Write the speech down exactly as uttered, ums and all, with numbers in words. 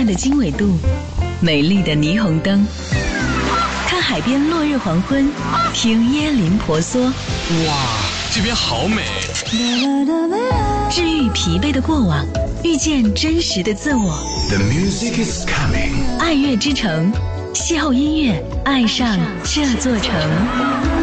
淡的经纬度，美丽的霓虹灯，看海边落日黄昏，听椰林婆娑。 哇，这边好美！ 治愈疲惫的过往，遇见真实的自我。 The music is coming。 爱乐之城，邂逅音乐，爱上这座城。